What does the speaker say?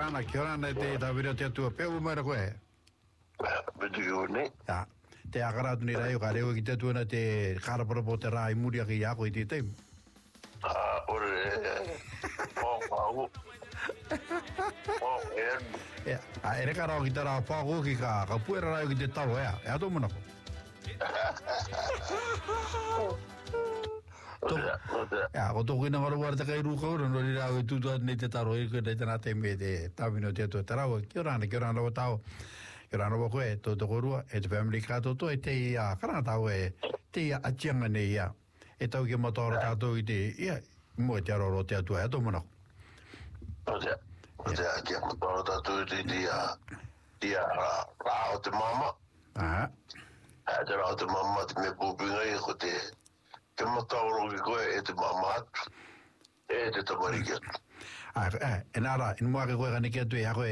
orana te tawira te atua peu mara koe. Betu yone. Ja, te agaratu ni rai o ka reo ki te tuana te karapara po te rai muri aki ako i te teimu. Ore, pau. Ere ka rao ki te rao pāko ki ka puera rai o ki te taro ea. Ea tō muna ko. Ko tōku ina warawara te kai ruka ura no rira o tūtua nei te taro i kua tēnā te me te tāwino te atua te rawa. Kia orana o tau. Kia orana o koe, tō tō korua, e te family kātoto, e te ia, karana tau e te ia atianga nei ia. E tau ki mataora tātou i te, ia, mua te aroro te atua, e tō monako. O te atianga mataora tātou i te ia rao te mama. Te rao te mama, te me pūpinga i ko te mataoro ki koe e te mama atu, e te tamariki atu. E nara, in mua ke koe ka niki atu e hako